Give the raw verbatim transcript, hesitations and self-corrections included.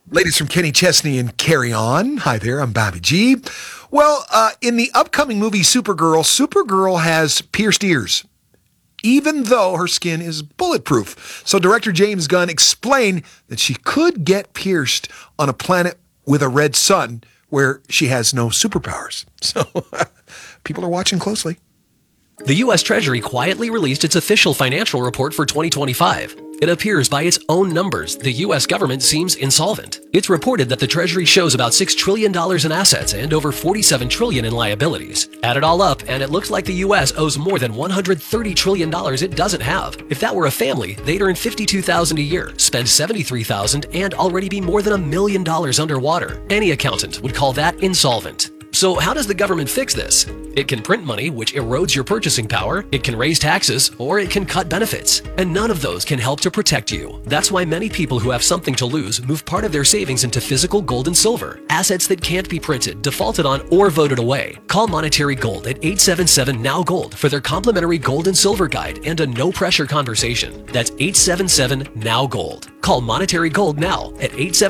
Ladies from Kenny Chesney and Carry On. Hi there, I'm Bobby G. Well, uh, in the upcoming movie Supergirl, Supergirl has pierced ears, even though her skin is bulletproof. So director James Gunn explained that she could get pierced on a planet with a red sun where she has no superpowers. So people are watching closely. The U S Treasury quietly released its official financial report for twenty twenty-five. It appears by its own numbers, the U S government seems insolvent. It's reported that the Treasury shows about six trillion dollars in assets and over forty-seven trillion dollars in liabilities. Add it all up, and it looks like the U S owes more than one hundred thirty trillion dollars it doesn't have. If that were a family, they'd earn fifty-two thousand dollars a year, spend seventy-three thousand dollars, and already be more than a million dollars underwater. Any accountant would call that insolvent. So how does the government fix this? It can print money, which erodes your purchasing power, it can raise taxes, or it can cut benefits. And none of those can help to protect you. That's why many people who have something to lose move part of their savings into physical gold and silver, assets that can't be printed, defaulted on, or voted away. Call Monetary Gold at eight seven seven N O W Gold for their complimentary gold and silver guide and a no-pressure conversation. That's eight seven seven N O W Gold. Call Monetary Gold now at eight seven seven